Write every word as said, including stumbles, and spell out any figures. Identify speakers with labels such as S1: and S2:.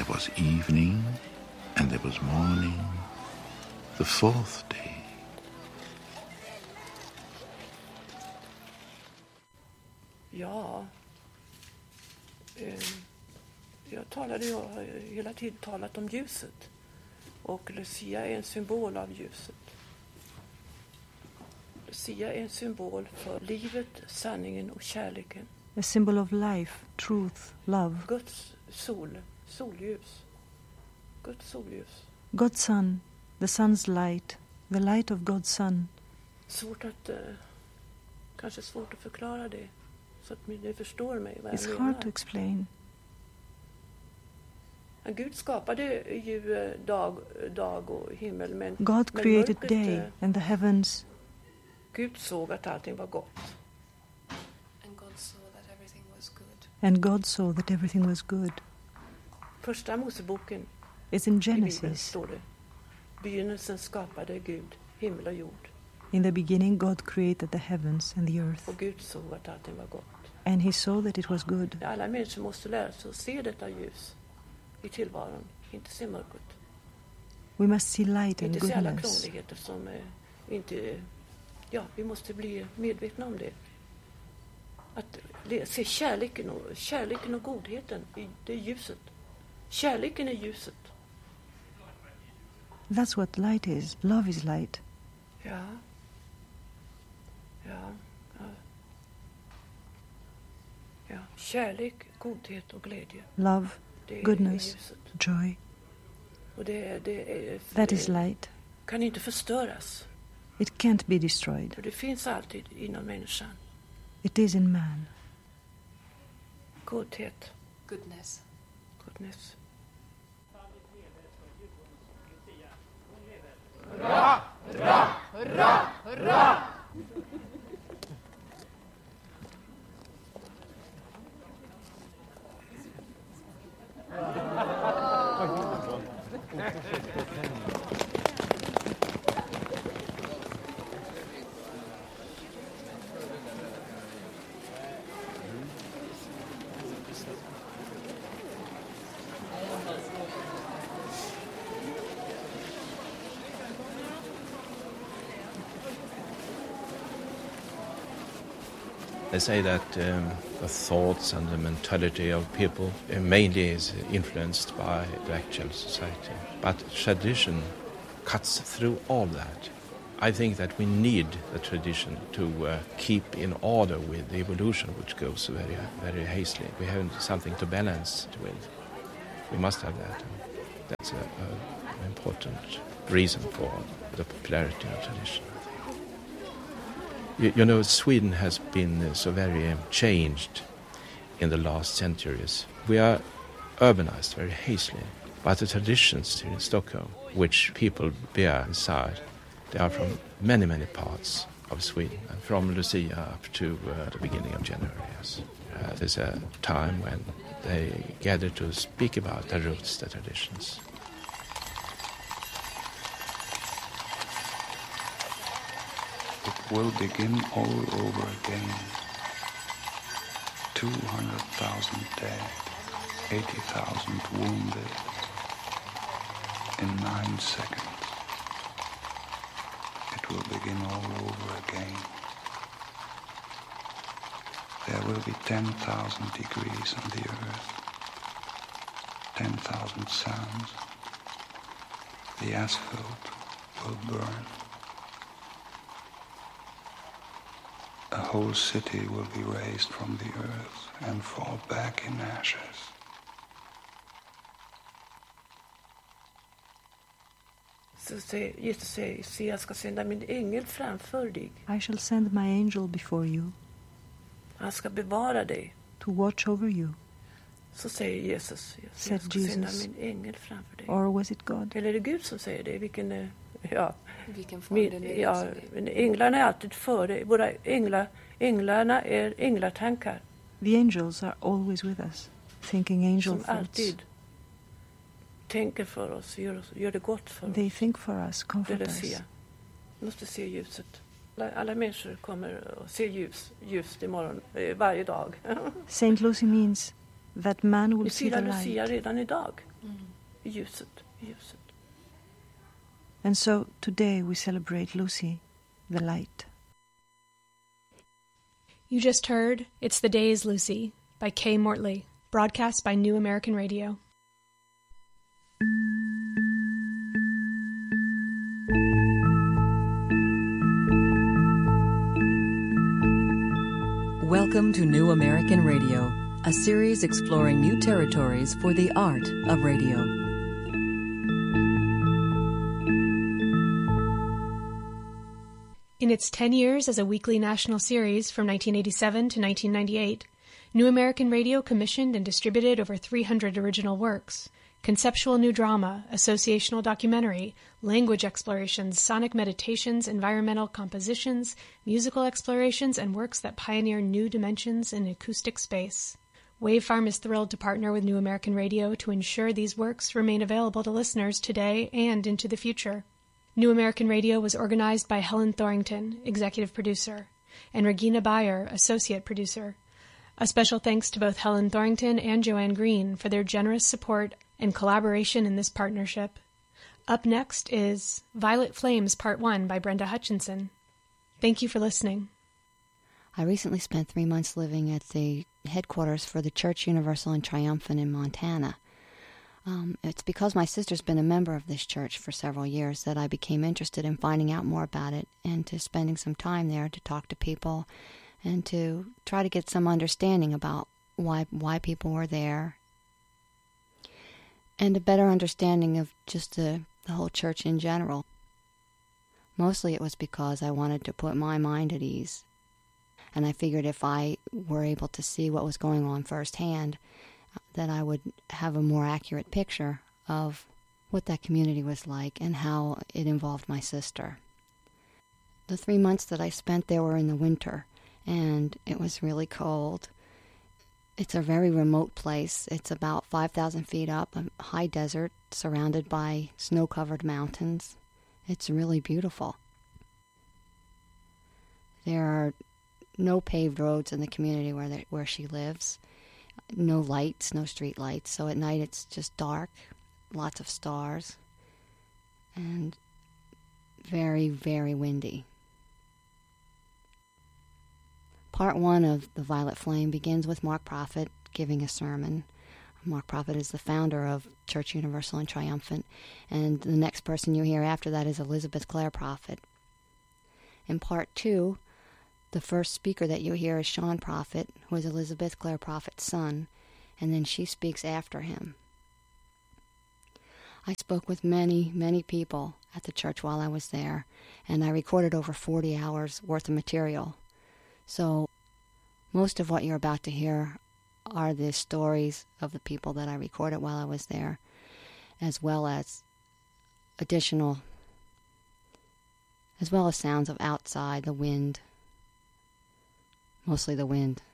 S1: there was evening, and there was morning, the fourth day.
S2: Ja, eh, jag talade ju hela tiden talat om ljuset. Och Lucia är en symbol av ljuset. Lucia är en symbol för livet, sanningen och kärleken.
S3: A symbol of life, truth, love.
S2: Guds sol, solljus. Guds solljus.
S3: God's sun, the sun's light, the light of God's sun.
S2: Svårt att, eh, kanske svårt att förklara det. Så att ni förstår mig vad
S3: It's
S2: jag
S3: hard
S2: menar.
S3: to explain.
S2: Gud skapade ju eh, dag, dag och himmel. Men,
S3: God
S2: men
S3: created
S2: mörkret,
S3: day
S2: eh,
S3: and the heavens.
S2: Gud såg att allting var gott.
S4: And God saw that everything was good.
S3: And God saw that everything was good.
S2: Första Moseboken
S3: It's in
S2: i Bibeln
S3: Genesis.
S2: står det. Begynnelsen skapade Gud himmel och jord.
S3: In the beginning God created the heavens and the earth.
S2: Och Gud såg att allting var gott.
S3: And he saw that it was good.
S2: Alla människor måste lära sig att se detta ljus i tillvaron. Inte se mörkret.
S3: We must see light and
S2: Inte se alla
S3: goodness.
S2: krångligheter som eh, inte... Ja, vi måste bli medvetna om det. Att le, se kärleken och, kärleken och godheten, i, det är ljuset. Kärleken är ljuset.
S3: That's what light is. Love is light.
S2: Ja. Ja. Ja. Ja. Kärlek, godhet och glädje.
S3: Love,
S2: Det är
S3: goodness,
S2: ljuset.
S3: joy.
S2: Och det, är, det, är,
S3: That
S2: det
S3: is light.
S2: kan inte förstöras.
S3: It can't be destroyed.
S2: För det finns alltid inom människan.
S3: It is in man.
S2: Godhet.
S4: Goodness.
S2: Goodness.
S5: Hurra, hurra, hurra, hurra!
S6: They say that um, the thoughts and the mentality of people uh, mainly is influenced by the actual society. But tradition cuts through all that. I think that we need the tradition to uh, keep in order with the evolution, which goes very, very hastily. We have something to balance it with. We must have that. That's a, a, an important reason for the popularity of tradition. You, you know, Sweden has been uh, so very um, changed in the last centuries. We are urbanized very hastily, but the traditions here in Stockholm, which people bear inside, they are from many, many parts of Sweden, and from Lucia up to uh, the beginning of January. Yes. Uh, there's a time when they gather to speak about their roots, their traditions.
S1: It will begin all over again. Two hundred thousand dead, eighty thousand wounded in nine seconds. It will begin all over again. There will be ten thousand degrees on the earth, ten thousand sounds. The asphalt will burn. A whole city will be raised from the earth and fall back in ashes.
S2: Så säger Jesus säger, se, jag ska sända min ängel framför dig.
S3: I shall send my angel before you
S2: Han ska bevara dig.
S3: to watch over you.
S2: Så säger Jesus, jag
S3: Said
S2: ska sända
S3: Jesus.
S2: min ängel framför dig.
S3: Or was it God?
S2: Eller är det Gud som säger det? Vilken, eh, ja,
S4: Vilken form det
S2: min,
S4: nu är.
S2: ja,
S4: som det-
S2: men änglarna är alltid före. Våra änglar, änglarna är änglatankar
S3: The angels are always with us, thinking angel
S2: som
S3: thoughts.
S2: alltid tänker för oss, gör, oss, gör det gott för
S3: They
S2: oss.
S3: think for us,
S2: Det är
S3: comfort
S2: det
S3: us.
S2: se. Vi måste se ljuset. Alla, alla människor kommer att se ljus, ljust imorgon, eh, varje dag.
S3: Saint Lucy means that man
S2: Vi
S3: will see the
S2: firar Lucia
S3: light.
S2: redan idag.
S4: Mm.
S2: ljuset, ljuset.
S3: And so today we celebrate Lucy, the light.
S7: You just heard It's the Days, Lucy by Kay Mortley, broadcast by New American Radio.
S8: Welcome to New American Radio, a series exploring new territories for the art of radio.
S7: In its ten years as a weekly national series from nineteen eighty-seven to nineteen ninety-eight, New American Radio commissioned and distributed over three hundred original works: conceptual new drama, associational documentary, language explorations, sonic meditations, environmental compositions, musical explorations, and works that pioneer new dimensions in acoustic space. Wave Farm is thrilled to partner with New American Radio to ensure these works remain available to listeners today and into the future. New American Radio was organized by Helen Thorington, executive producer, and Regina Bayer, associate producer. A special thanks to both Helen Thorington and Joanne Green for their generous support and collaboration in this partnership. Up next is Violet Flames Part one by Brenda Hutchinson. Thank you for listening.
S9: I recently spent three months living at the headquarters for the Church Universal and Triumphant in Montana. Um, it's because my sister's been a member of this church for several years that I became interested in finding out more about it and to spending some time there to talk to people and to try to get some understanding about why why people were there and a better understanding of just the, the whole church in general. Mostly it was because I wanted to put my mind at ease, and I figured if I were able to see what was going on firsthand, that I would have a more accurate picture of what that community was like and how it involved my sister. The three months that I spent there were in the winter, and it was really cold. It's a very remote place. It's about five thousand feet up, a high desert surrounded by snow-covered mountains. It's really beautiful. There are no paved roads in the community where they, where she lives. No lights, no street lights, so at night it's just dark, lots of stars, and very, very windy. Part one of The Violet Flame begins with Mark Prophet giving a sermon. Mark Prophet is the founder of Church Universal and Triumphant, and the next person you hear after that is Elizabeth Clare Prophet. In part two, the first speaker that you hear is Sean Prophet, who is Elizabeth Clare Prophet's son, and then she speaks after him. I spoke with many, many people at the church while I was there, and I recorded over forty hours worth of material. So most of what you're about to hear are the stories of the people that I recorded while I was there, as well as additional, as well as sounds of outside, the wind, mostly the wind.